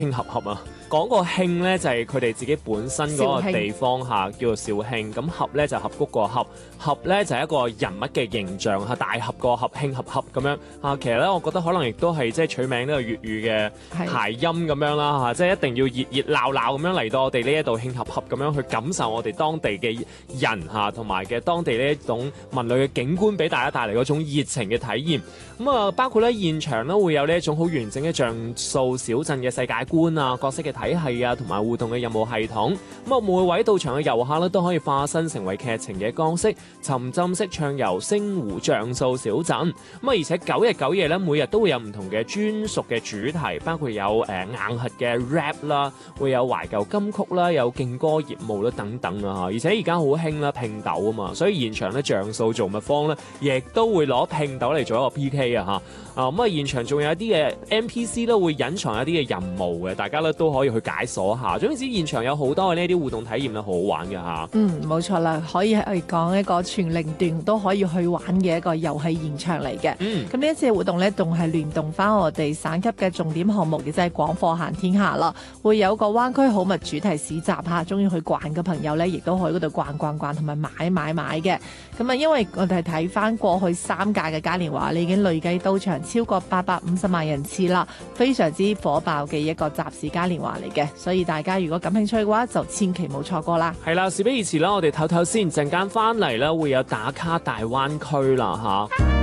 興合合啊，講個興咧就係佢哋自己本身嗰個地方嚇叫做肇慶，咁合咧就合谷個合，合咧就係一個人物嘅形象嚇，大合個合，興合合咁樣嚇。其實咧，我覺得可能亦都係即係取名呢個粵語嘅諧音咁樣啦嚇，即係一定要熱熱鬧鬧咁樣嚟到我哋呢一度興合合咁樣去感受我哋當地嘅人嚇，同埋嘅當地呢一種文旅嘅景觀，俾大家帶嚟嗰種熱情嘅體驗。咁啊，包括咧現場咧會有呢一種好完整嘅像素小鎮嘅世界觀啊、角色嘅體系啊，同埋互動嘅任務系統。咁啊，每位到場嘅遊客咧都可以化身成為劇情嘅角色，沉浸式暢遊星湖像素小鎮。咁啊，而且9日9夜咧，每日都會有唔同嘅專屬嘅主題，包括有硬核嘅 rap 啦，會有懷舊金曲啦，有勁歌熱舞啦等等啊。而且而家好興啦拼豆啊嘛，所以現場咧像素造物坊咧，亦都會攞拼豆嚟做一個 PK 啊嚇。咁啊，現場仲有一啲嘅 NPC 都會隱藏一啲嘅任務嘅，大家咧都可以去解鎖下。總之現場有好多嘅呢啲互動體驗咧，好好玩嘅嚇。 冇錯啦，可以係講一個全齡段都可以去玩嘅一個遊戲現場嚟嘅。咁呢一次嘅活動咧，仲係聯動翻我哋省級嘅重點項目，亦即係廣貨行天下啦。會有個灣區好物主題市集嚇，中意去逛嘅朋友咧，亦都可以嗰度逛逛逛同埋買嘅。咁啊，因為我哋睇翻過去3屆嘅嘉年華，你已經累計到場超過850萬人次啦，非常之火爆嘅一個集市嘉年華嚟嘅，所以大家如果感興趣嘅話，就千祈冇錯過啦。 係啦，事不宜遲啦，我哋唞唞先，陣間翻嚟咧會有打卡大灣區啦嚇。